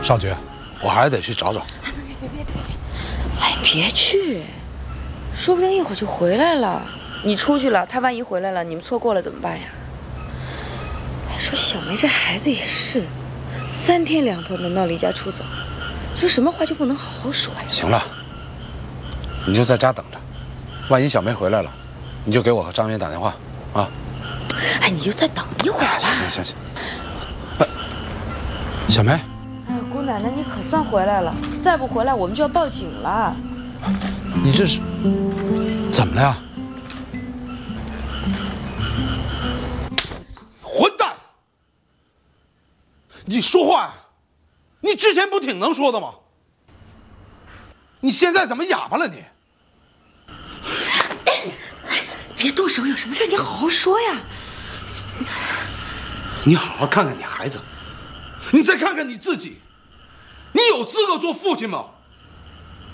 少菊，我还得去找找。 别！哎，别去，说不定一会儿就回来了。你出去了，他万一回来了，你们错过了怎么办呀？哎，说小梅这孩子也是，3天2头的闹离家出走，说什么话就不能好好说呀？ 行了，你就在家等着，万一小梅回来了，你就给我和张远打电话啊。 哎，你就再等一会儿吧。 行。小梅。 哎呀，姑奶奶，你可算回来了！再不回来，我们就要报警了。 你这是怎么了呀？混蛋！你说话呀！你之前不挺能说的吗？你现在怎么哑巴了你？ 别动手，有什么事你好好说呀。 你好好看看你孩子，你再看看你自己，你有资格做父亲吗？